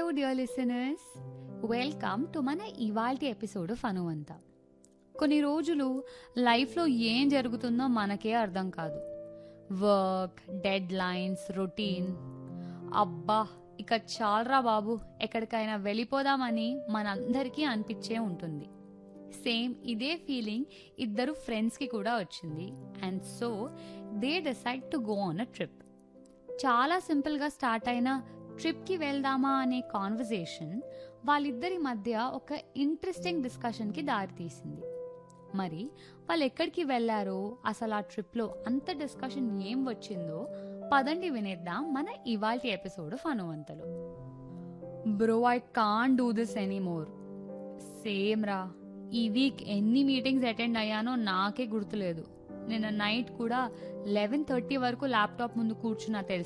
Dear listeners, welcome to మన ఇవాల్టి episode ఫనువంత. కొన్ని రోజులు లైఫ్లో ఏం జరుగుతుందో మనకే అర్థం కాదు. Work, dead lines, routine. అబ్బా, ఇక చాలరా బాబు, ఎక్కడికైనా వెళ్ళిపోదామని మనందరికీ అనిపించే ఉంటుంది. సేమ్ ఇదే ఫీలింగ్ ఇద్దరు ఫ్రెండ్స్కి కూడా వచ్చింది. And so they decide to go on a trip. చాలా సింపుల్గా స్టార్ట్ అయిన ట్రిప్కి వెళ్దామా అనే కాన్వర్జేషన్ వాళ్ళిద్దరి మధ్య ఒక ఇంట్రెస్టింగ్ డిస్కషన్కి దారితీసింది. మరి వాళ్ళు ఎక్కడికి వెళ్ళారో, అసలు ఆ ట్రిప్లో అంత డిస్కషన్ ఏం వచ్చిందో పదండి వినేద్దాం మన ఇవాల్టి episode ఫనువంతలో. Bro, I can't do this anymore. Same రా, ఈ వీక్ ఎన్ని మీటింగ్స్ అటెండ్ అయ్యానో నాకే గుర్తులేదు. నిన్న నైట్ కూడా 11:30 వరకు ల్యాప్టాప్ ముందు కూర్చున్నా తెలుసా.